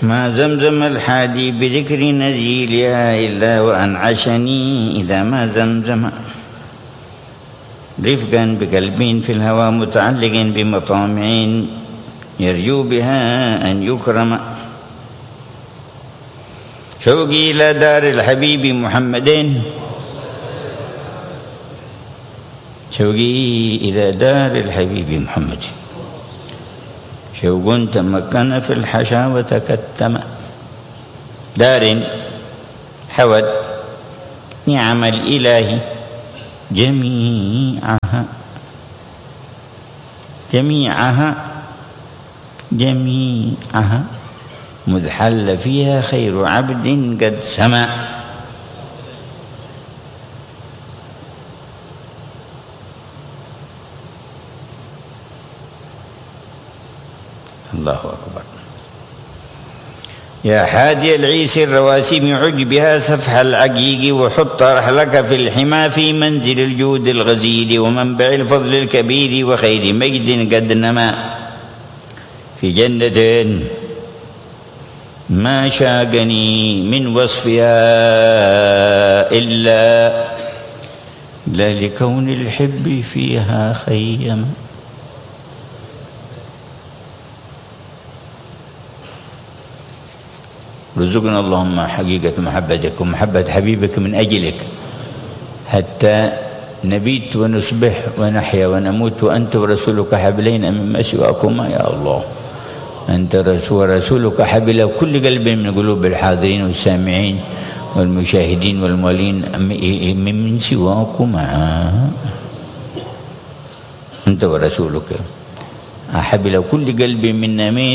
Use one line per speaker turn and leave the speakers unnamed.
ما زمزم الحادي بذكر نزيلها إلا وأنعشني إذا ما زمزم رفقا بقلب في الهوى متعلق بمطامع يرجو بها أن يكرم شوقي إلى دار الحبيب محمد شوقي إلى دار الحبيب محمد شوق تمكن في الحشا وتكتم دار حوت نعم الإله جميعها مذ حل فيها خير عبد قد سما الله أكبر. يا حادي العيس الرواسم عج بها سفح العقيق وحط رحلك في الحمى في منزل الجود الغزير ومنبع الفضل الكبير وخير مجد قد نما في جنة ما شاقني من وصفها إلا لكون الحب فيها خيما. رزقنا اللهم حقيقة محبتك ومحبة حبيبك من أجلك حتى نبيت ونصبح ونحيا ونموت وأنت ورسولك حبلين مما سواكما يا الله. أنت ورسولك حبل كل قلب من قلوب الحاضرين والسامعين والمشاهدين والمولين من سواكما. أنت ورسولك حبل كل قلب منا